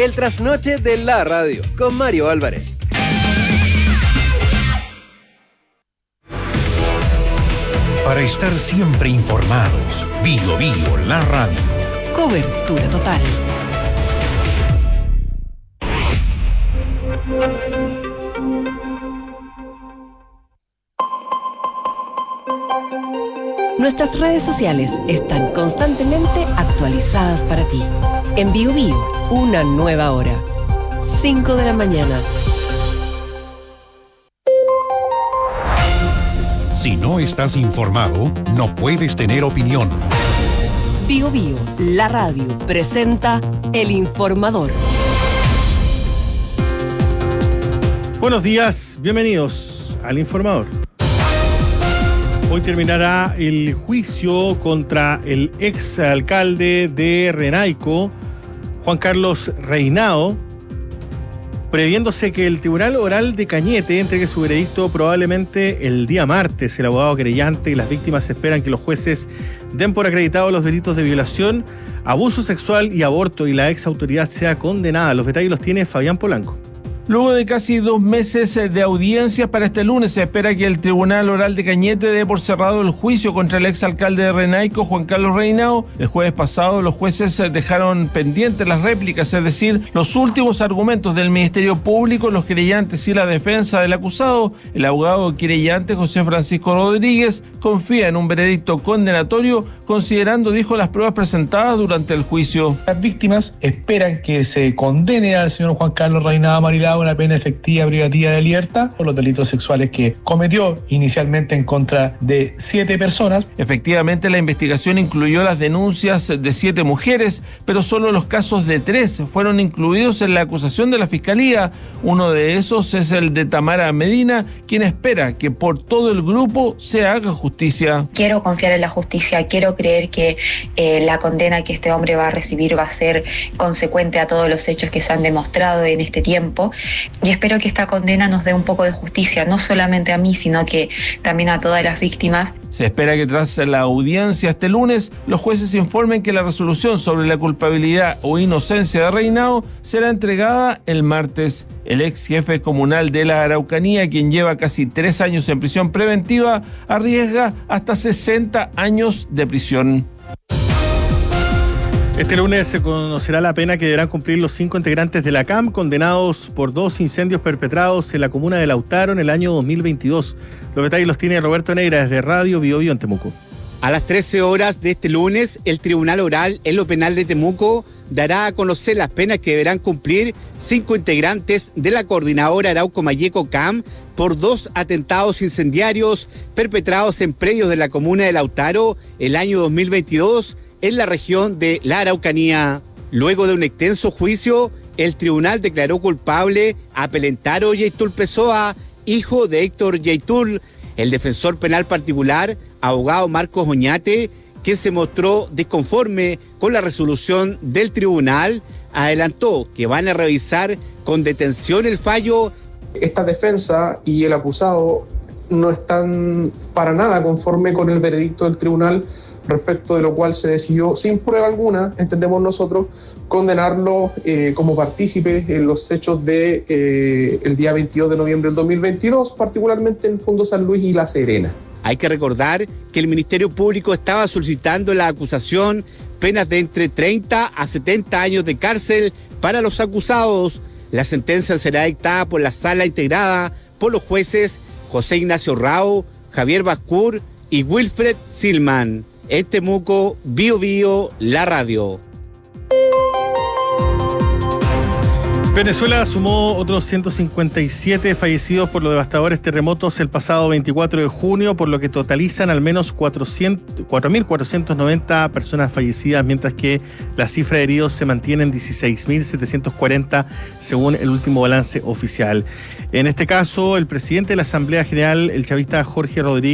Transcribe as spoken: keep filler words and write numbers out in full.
El trasnoche de la radio, con Mario Álvarez. Para estar siempre informados, Bio Bio, la radio. Cobertura total. Nuestras redes sociales están constantemente actualizadas para ti. En Bio Bio, una nueva hora. cinco de la mañana. Si no estás informado, no puedes tener opinión. Bio Bio, la radio, presenta El Informador. Buenos días, bienvenidos al Informador. Hoy terminará el juicio contra el ex alcalde de Renaico, Juan Carlos Reinao, previéndose que el Tribunal Oral de Cañete entregue su veredicto probablemente el día martes. El abogado querellante y las víctimas esperan que los jueces den por acreditados los delitos de violación, abuso sexual y aborto, y la ex autoridad sea condenada. Los detalles los tiene Fabián Polanco. Luego de casi dos meses de audiencias para este lunes, se espera que el Tribunal Oral de Cañete dé por cerrado el juicio contra el exalcalde de Renaico, Juan Carlos Reinao. El jueves pasado, los jueces dejaron pendientes las réplicas, es decir, los últimos argumentos del Ministerio Público, los querellantes y la defensa del acusado. El abogado querellante, José Francisco Rodríguez, confía en un veredicto condenatorio, considerando, dijo, las pruebas presentadas durante el juicio. Las víctimas esperan que se condene al señor Juan Carlos Reinao Marilao una pena efectiva privativa de libertad por los delitos sexuales que cometió inicialmente en contra de siete personas. Efectivamente, la investigación incluyó las denuncias de siete mujeres, pero solo los casos de tres fueron incluidos en la acusación de la Fiscalía. Uno de esos es el de Tamara Medina, quien espera que por todo el grupo se haga justicia. Quiero confiar en la justicia, quiero creer que eh, la condena que este hombre va a recibir va a ser consecuente a todos los hechos que se han demostrado en este tiempo. Y espero que esta condena nos dé un poco de justicia, no solamente a mí, sino que también a todas las víctimas. Se espera que tras la audiencia este lunes, los jueces informen que la resolución sobre la culpabilidad o inocencia de Reinao será entregada el martes. El ex jefe comunal de la Araucanía, quien lleva casi tres años en prisión preventiva, arriesga hasta sesenta años de prisión. Este lunes se conocerá la pena que deberán cumplir los cinco integrantes de la C A M condenados por dos incendios perpetrados en la comuna de Lautaro en el año dos mil veintidós. Los detalles los tiene Roberto Neira desde Radio Bio Bio en Temuco. A las trece horas de este lunes, el Tribunal Oral en lo Penal de Temuco dará a conocer las penas que deberán cumplir cinco integrantes de la Coordinadora Arauco Mayeco C A M por dos atentados incendiarios perpetrados en predios de la comuna de Lautaro el año dos mil veintidós, en la región de la Araucanía. Luego de un extenso juicio, el tribunal declaró culpable a Pelentaro Yaitul Pessoa, hijo de Héctor Yaitul. El defensor penal particular, abogado Marcos Oñate, que se mostró desconforme con la resolución del tribunal, adelantó que van a revisar con detención el fallo. Esta defensa y el acusado no están para nada conforme con el veredicto del tribunal, respecto de lo cual se decidió, sin prueba alguna, entendemos nosotros, condenarlo eh, como partícipe en los hechos de eh, el día veintidós de noviembre del dos mil veintidós, particularmente en Fundo San Luis y La Serena. Hay que recordar que el Ministerio Público estaba solicitando la acusación penas de entre treinta a setenta años de cárcel para los acusados. La sentencia será dictada por la sala integrada por los jueces José Ignacio Rao, Javier Bascur y Wilfred Silman. En Temuco, Bio Bio, la radio. Venezuela sumó otros ciento cincuenta y siete fallecidos por los devastadores terremotos el pasado veinticuatro de junio, por lo que totalizan al menos cuatro mil cuatrocientos noventa personas fallecidas, mientras que la cifra de heridos se mantiene en dieciséis mil setecientos cuarenta según el último balance oficial. En este caso, el presidente de la Asamblea General, el chavista Jorge Rodríguez,